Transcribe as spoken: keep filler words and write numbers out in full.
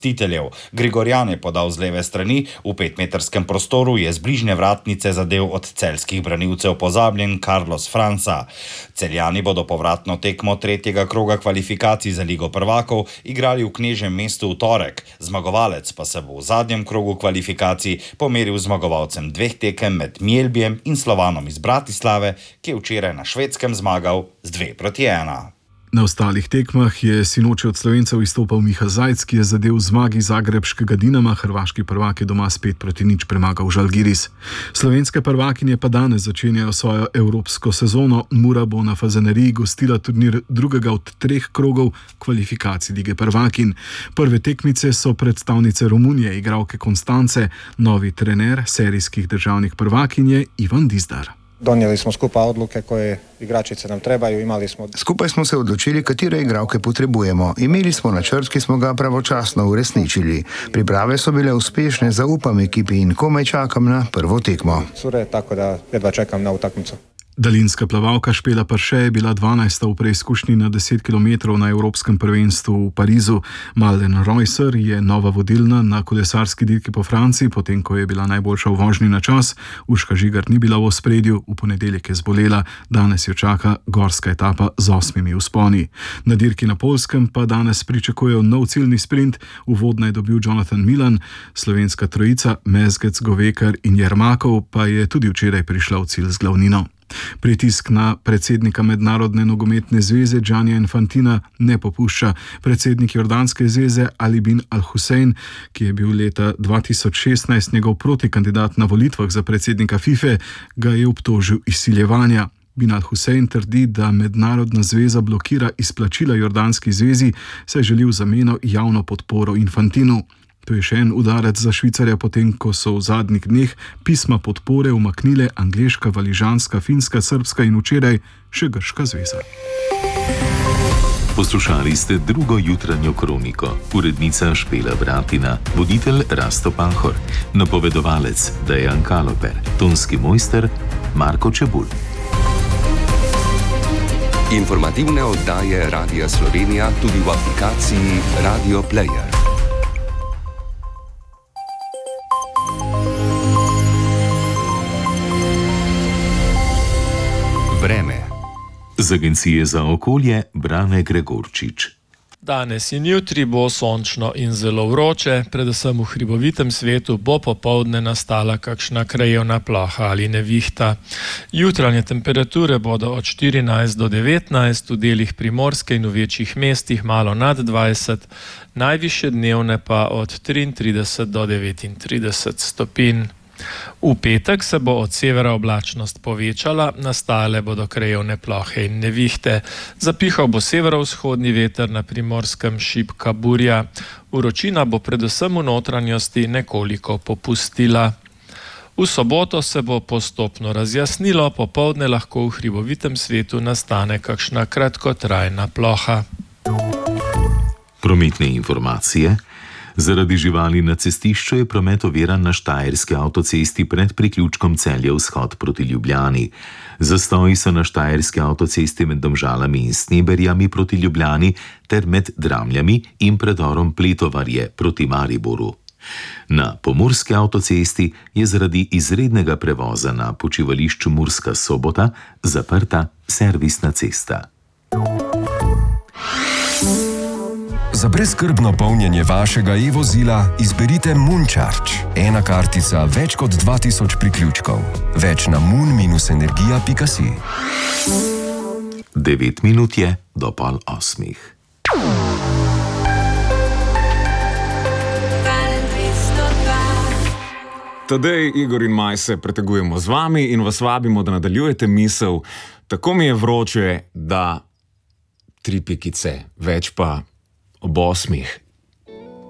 Titeljev. Grigorjan je podal z leve strani, v petmetrskem prostoru je z bližnje vratnice zadel od celjskih branilcev pozabljen Carlos Franca. Celjani bodo povratno tekmo tretjega kroga kvalifikacij za Ligo prvakov igrali v Knežjem mestu v torek. Zmagovalec pa se bo v zadnjem krogu kvalifikacij pomeril z zmagovalcem dveh tekem med Mjelbijem in Slovanom iz Bratislave, ki je včeraj na Švedskem zmagal z dve proti ena. Na ostalih tekmah je sinoči od Slovencev izstopal Miha Zajc, ki je zadel zmagi zagrebškega Dinama, hrvaški prvak je doma spet proti nič premagal Žalgiris. Slovenske prvakinje pa danes začenjajo svojo evropsko sezono. Mura bo na Fazaneriji gostila turnir drugega od treh krogov kvalifikacij Lige prvakin. Prve tekmice so predstavnice Romunije, igralke Konstance, novi trener serijskih državnih prvakin je Ivan Dizdar. Donijeli smo skupaj odluke koje igračice nam trebaju, imali smo... Skupaj smo se odločili, katere igralke potrebujemo. Imeli smo načrt, ki smo ga pravočasno uresničili. Priprave so bile uspešne, zaupam ekipi in komaj čakam na prvo tekmo. Sure, tako da jedva čekam na utakmico. Daljinska plavalka Špela Parše je bila dvanajsta v preizkušnji na deset kilometrov na Evropskem prvenstvu v Parizu. Malden Reusser je nova vodilna na kolesarski dirki po Franciji, potem ko je bila najboljša v vožnji na čas. Urška Žigar ni bila v ospredju, v ponedeljek je zbolela, danes jo čaka gorska etapa z osmimi vzponi. Na dirki na Poljskem pa danes pričakujejo nov ciljni sprint, uvodno je dobil Jonathan Milan, slovenska trojica Mezgec, Govekar in Jermakov pa je tudi včeraj prišla v cilj z glavnino. Pritisk na predsednika Mednarodne nogometne zveze Giannija Infantina ne popušča. Predsednik Jordanske zveze Ali bin Al-Hussein, ki je bil leta dva tisoč šestnajst njegov protikandidat na volitvah za predsednika FIFA, ga je obtožil izsiljevanja. Bin Al-Hussein trdi, da Mednarodna zveza blokira izplačila Jordanski zvezi, saj želi v zameno javno podporo Infantinu. To je še en udarec za Švicarja, potem ko so v zadnjih dneh pisma podpore umaknile angleška, valižanska, finska, srbska in včeraj še grška zveza. Poslušali ste drugo jutranjo kroniko. Urednica Špela Bratina, voditelj Rasto Pahor, napovedovalec Dejan Kaloper, tonski mojster Marko Čebulj. Informativne oddaje Radia Slovenija tudi v aplikaciji Radio Player. Vreme. Z Agencije za okolje Brane Gregorčič. Danes in jutri bo sončno in zelo vroče, predvsem v hribovitem svetu bo popoldne nastala kakšna krajevna ploha ali nevihta. Jutranje temperature bodo od štirinajst do devetnajst, v delih Primorske in v večjih mestih malo nad dvajset, najvišje dnevne pa od triintrideset do devetintrideset stopinj. V petek se bo od severa oblačnost povečala, nastale bodo krajevne plohe in nevihte. Zapihal bo severovzhodni veter, na Primorskem šibka burja. Vročina bo predvsem v notranjosti nekoliko popustila. V soboto se bo postopno razjasnilo, popoldne lahko v hribovitem svetu nastane kakšna kratkotrajna ploha. Prometne informacije. Zaradi živali na cestišču je promet oviran na Štajerski avtocesti pred priključkom Celje vzhod proti Ljubljani. Zastoji so na Štajerski avtocesti med Domžalami in Sneberjami proti Ljubljani ter med Dramljami in predorom Pletovarje proti Mariboru. Na Pomurski avtocesti je zaradi izrednega prevoza na počivališču Murska Sobota zaprta servisna cesta. Za brezskrbno polnjenje vašega e-vozila izberite Moon-Charge. Ena kartica, več kot dva tisoč priključkov. Več na moon dash energija pika si. Devet minut je do pol osmih. Tadej, Igor in Maj se pretegujemo z vami in vas vabimo, da nadaljujete misel. Tako mi je vroče, da tri pikice, več pa ob osmih